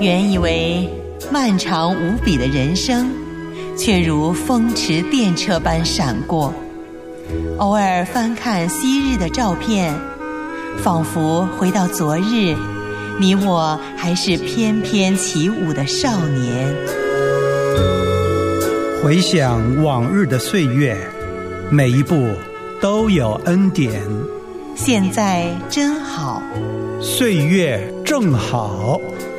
原以为漫长无比的人生，却如风驰电掣般闪过。偶尔翻看昔日的照片，仿佛回到昨日，你我还是翩翩起舞的少年。 回想往日的岁月，每一步都有恩典。 现在真好， 岁月正好。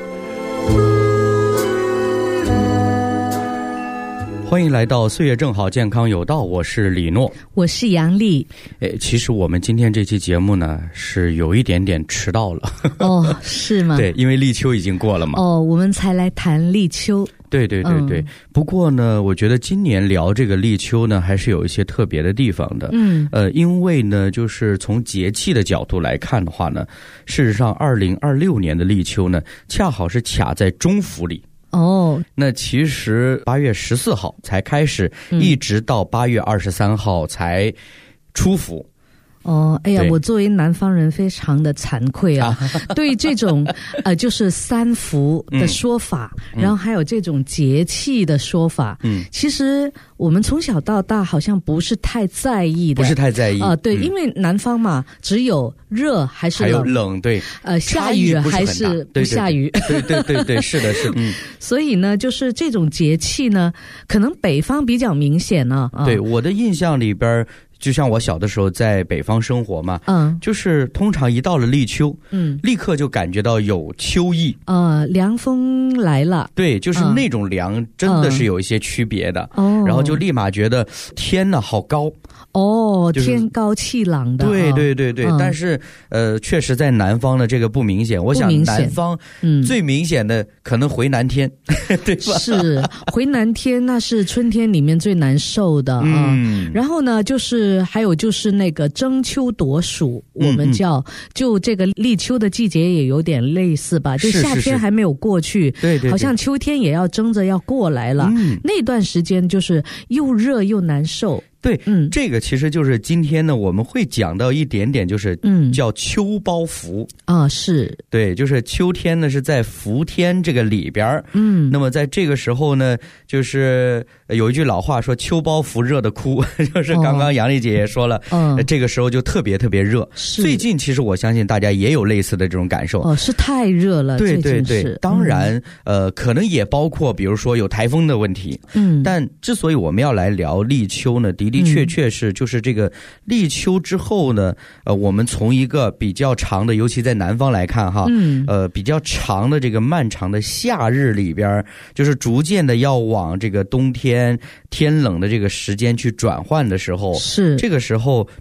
欢迎来到岁月正好健康有道，我是李诺， 我是杨丽。 其实我们今天这期节目呢是有一点点迟到了。 哦，是吗？ 对，因为立秋已经过了嘛。 哦，我们才来谈立秋。 对对对对，不过呢，我觉得今年聊这个立秋呢，还是有一些特别的地方的。因为呢，就是从节气的角度来看的话呢，事实上2026年的立秋呢，恰好是卡在中伏里。 哦， 那其实8月14号才开始，一直到8月23号才出伏。 哦，哎呀，我作为南方人非常的惭愧啊，对这种就是三伏的说法，然后还有这种节气的说法，其实我们从小到大好像不是太在意的， 不是太在意对，因为南方嘛，只有热还是冷， 还有冷，对， 下雨还是不下雨， 对对对对，是的，是的， 所以呢，就是这种节气呢，可能北方比较明显呢。 对，我的印象里边，就像我小的时候在北方生活嘛，就是通常一到了立秋，立刻就感觉到有秋意， 凉风来了， 对，就是那种凉真的是有一些区别的，然后就立马觉得天哪，好高。就是天高气朗的， 对对对对，但是确实在南方的这个不明显，我想南方最明显的可能回南天，对吧？ 是回南天，那是春天里面最难受的然后呢，就是还有就是那个争秋夺暑，我们叫就这个立秋的季节也有点类似吧，就夏天还没有过去， 对对， 好像秋天也要争着要过来了，那段时间就是又热又难受。 对，这个其实就是今天呢，我们会讲到一点点，就是叫秋包伏是， 对，就是秋天呢是在伏天这个里边，那么在这个时候呢，就是有一句老话说秋包伏热的哭，就是刚刚杨丽姐也说了，这个时候就特别特别热。最近其实我相信大家也有类似的这种感受， 是太热了， 对对对，当然可能也包括比如说有台风的问题，但之所以我们要来聊立秋呢，的确是就是这个立秋之后呢，我们从一个比较长的，尤其在南方来看哈，比较长的这个漫长的夏日里边，就是逐渐的要往这个冬天天冷的这个时间去转换的时候，是这个时候